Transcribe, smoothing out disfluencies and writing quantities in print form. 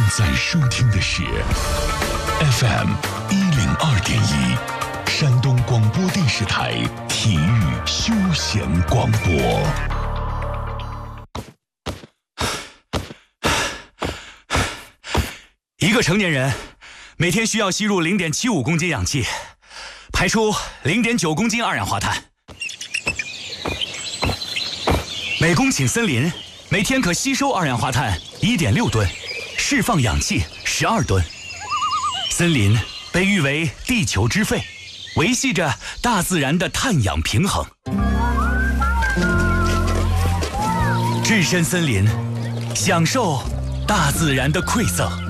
在收听的是 FM 102.1，山东广播电视台体育休闲广播。 一个成年人每天需要吸入0.75公斤氧气，排出0.9公斤二氧化碳。每公顷森林每天可吸收二氧化碳1.6吨，释放氧气12吨。森林被誉为地球之肺，维系着大自然的碳氧平衡。置身森林，享受大自然的馈赠。